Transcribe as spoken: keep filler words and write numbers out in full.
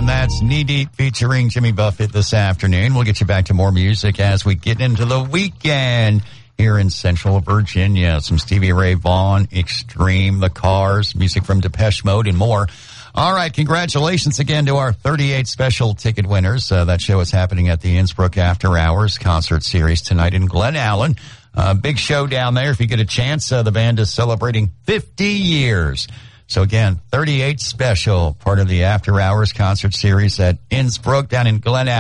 And that's Knee Deep featuring Jimmy Buffett this afternoon. We'll get you back to more music as we get into the weekend here in Central Virginia. Some Stevie Ray Vaughan, Extreme, The Cars, music from Depeche Mode, and more. All right, congratulations again to our thirty-eight special ticket winners. Uh, that show is happening at the Innsbruck After Hours concert series tonight in Glen Allen. Uh, big show down there. If you get a chance, uh, the band is celebrating fifty years. So again, thirty-eight special, part of the After Hours concert series at Innsbruck down in Glen Allen.